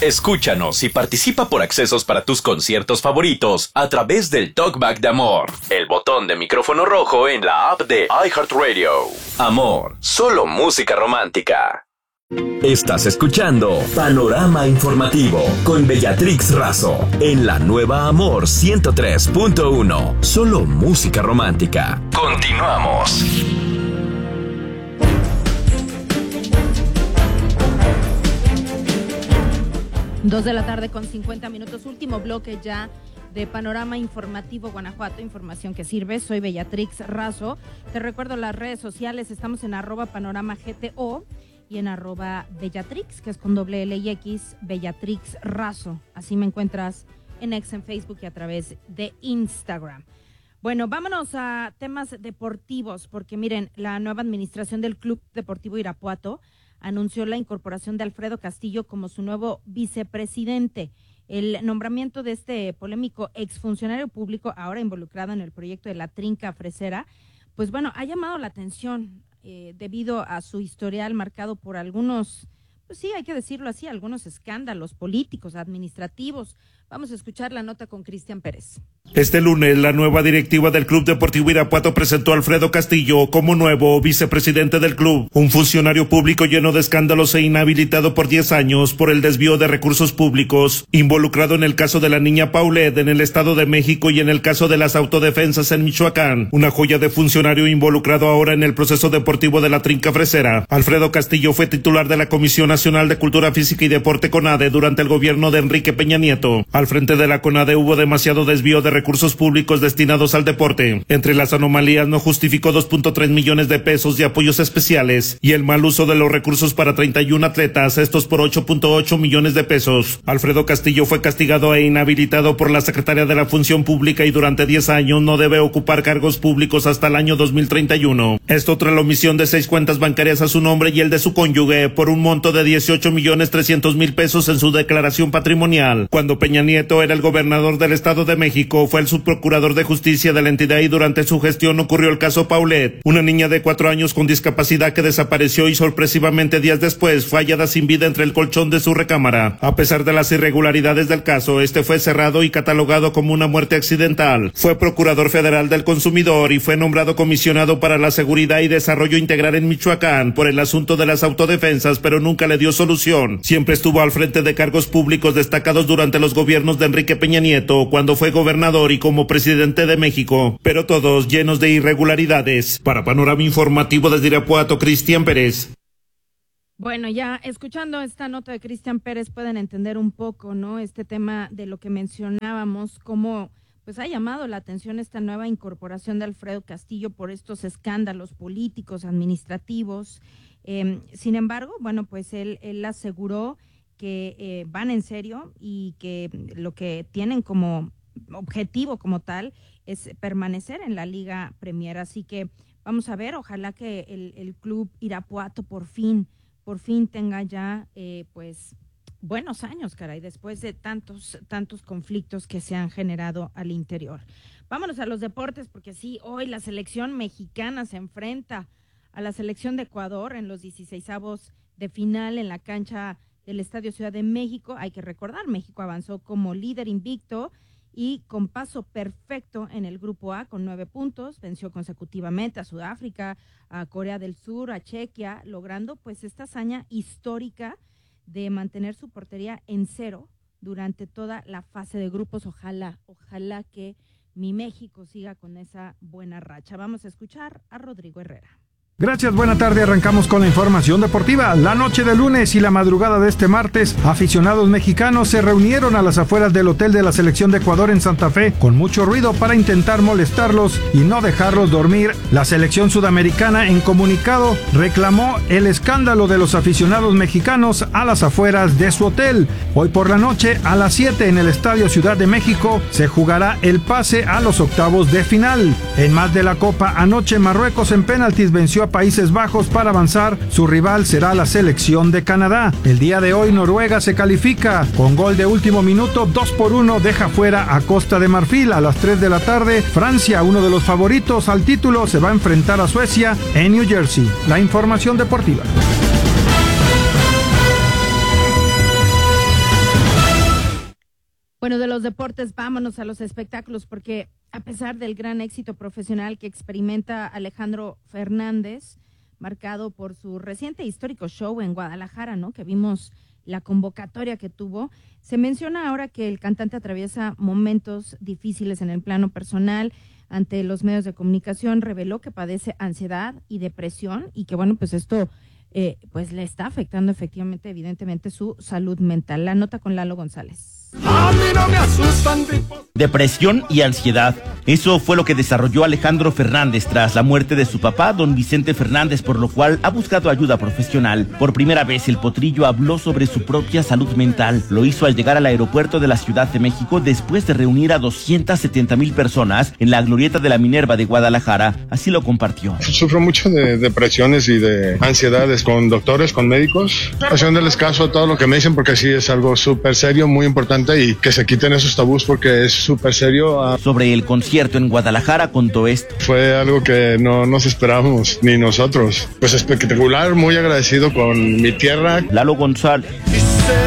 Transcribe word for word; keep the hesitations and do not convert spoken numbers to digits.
Escúchanos y participa por accesos para tus conciertos favoritos a través del Talkback de Amor, el botón de micrófono rojo en la app de iHeartRadio. Amor, solo música romántica. Estás escuchando Panorama Informativo con Bellatrix Razo en la nueva Amor ciento tres punto uno. Solo música romántica. Continuamos. Dos de la tarde con cincuenta minutos, último bloque ya de Panorama Informativo Guanajuato, información que sirve. Soy Bellatrix Razo. Te recuerdo las redes sociales, estamos en arroba panorama G T O y en arroba Bellatrix, que es con doble L y X, Bellatrix Razo. Así me encuentras en X, en Facebook y a través de Instagram. Bueno, vámonos a temas deportivos, porque miren, la nueva administración del Club Deportivo Irapuato anunció la incorporación de Alfredo Castillo como su nuevo vicepresidente. El nombramiento de este polémico exfuncionario público, ahora involucrado en el proyecto de la Trinca Fresera, pues bueno, ha llamado la atención eh, debido a su historial marcado por algunos, pues sí, hay que decirlo así, algunos escándalos políticos, administrativos. Vamos a escuchar la nota con Cristian Pérez. Este lunes, la nueva directiva del Club Deportivo Irapuato presentó a Alfredo Castillo como nuevo vicepresidente del club, un funcionario público lleno de escándalos e inhabilitado por diez años por el desvío de recursos públicos, involucrado en el caso de la niña Paulette en el Estado de México y en el caso de las autodefensas en Michoacán, una joya de funcionario involucrado ahora en el proceso deportivo de la Trinca Fresera. Alfredo Castillo fue titular de la Comisión Nacional de Cultura Física y Deporte CONADE durante el gobierno de Enrique Peña Nieto. Al frente de la CONADE hubo demasiado desvío de recursos públicos destinados al deporte. Entre las anomalías no justificó dos punto tres millones de pesos de apoyos especiales y el mal uso de los recursos para treinta y uno atletas, estos por ocho punto ocho millones de pesos. Alfredo Castillo fue castigado e inhabilitado por la Secretaría de la Función Pública y durante diez años no debe ocupar cargos públicos hasta el año dos mil treinta y uno. Esto tras la omisión de seis cuentas bancarias a su nombre y el de su cónyuge por un monto de dieciocho millones trescientos mil pesos en su declaración patrimonial. Cuando Peña Nieto era el gobernador del Estado de México, fue el subprocurador de justicia de la entidad y durante su gestión ocurrió el caso Paulette, una niña de cuatro años con discapacidad que desapareció y sorpresivamente días después fue hallada sin vida entre el colchón de su recámara. A pesar de las irregularidades del caso, este fue cerrado y catalogado como una muerte accidental. Fue procurador federal del consumidor y fue nombrado comisionado para la seguridad y desarrollo integral en Michoacán por el asunto de las autodefensas, pero nunca le dio solución. Siempre estuvo al frente de cargos públicos destacados durante los gobiernos de Enrique Peña Nieto, cuando fue gobernador y como presidente de México, pero todos llenos de irregularidades. Para Panorama Informativo desde Irapuato, Cristian Pérez. Bueno, ya escuchando esta nota de Cristian Pérez pueden entender un poco, ¿no? Este tema de lo que mencionábamos, cómo pues ha llamado la atención esta nueva incorporación de Alfredo Castillo por estos escándalos políticos, administrativos. Eh, sin embargo, bueno, pues él, él aseguró que eh, van en serio y que lo que tienen como objetivo como tal es permanecer en la Liga Premier. Así que vamos a ver, ojalá que el, el club Irapuato por fin, por fin tenga ya eh, pues buenos años, caray, después de tantos, tantos conflictos que se han generado al interior. Vámonos a los deportes, porque sí, hoy la selección mexicana se enfrenta a la selección de Ecuador en los dieciseisavos de final en la cancha del Estadio Ciudad de México. Hay que recordar, México avanzó como líder invicto y con paso perfecto en el Grupo A con nueve puntos, venció consecutivamente a Sudáfrica, a Corea del Sur, a Chequia, logrando pues esta hazaña histórica de mantener su portería en cero durante toda la fase de grupos. Ojalá, ojalá que mi México siga con esa buena racha. Vamos a escuchar a Rodrigo Herrera. Gracias, buena tarde. Arrancamos con la información deportiva. La noche de lunes y la madrugada de este martes, aficionados mexicanos se reunieron a las afueras del hotel de la selección de Ecuador en Santa Fe con mucho ruido para intentar molestarlos y no dejarlos dormir. La selección sudamericana en comunicado reclamó el escándalo de los aficionados mexicanos a las afueras de su hotel. Hoy por la noche a las siete en el Estadio Ciudad de México se jugará el pase a los octavos de final. En más de la Copa, anoche Marruecos en penaltis venció a Países Bajos para avanzar. Su rival será la selección de Canadá. El día de hoy Noruega se califica con gol de último minuto, dos por uno deja fuera a Costa de Marfil. A las tres de la tarde Francia, uno de los favoritos al título, se va a enfrentar a Suecia en New Jersey. La información deportiva. Bueno, de los deportes, vámonos a los espectáculos, porque a pesar del gran éxito profesional que experimenta Alejandro Fernández, marcado por su reciente histórico show en Guadalajara, ¿no?, que vimos la convocatoria que tuvo, se menciona ahora que el cantante atraviesa momentos difíciles en el plano personal. Ante los medios de comunicación reveló que padece ansiedad y depresión y que, bueno, pues esto eh, pues le está afectando efectivamente, evidentemente, su salud mental. La nota con Lalo González. A mí no me asustan tipos. Depresión y ansiedad. Eso fue lo que desarrolló Alejandro Fernández tras la muerte de su papá, don Vicente Fernández, por lo cual ha buscado ayuda profesional. Por primera vez, el Potrillo habló sobre su propia salud mental. Lo hizo al llegar al aeropuerto de la Ciudad de México después de reunir a doscientas setenta mil personas en la glorieta de la Minerva de Guadalajara. Así lo compartió. Sufro mucho de depresiones y de ansiedades con doctores, con médicos, haciéndoles caso a todo lo que me dicen, porque sí es algo súper serio, muy importante, y que se quiten esos tabús porque es súper serio. Sobre el concierto en Guadalajara contó esto. Fue algo que no nos esperábamos, ni nosotros. Pues espectacular, muy agradecido con mi tierra. Lalo González.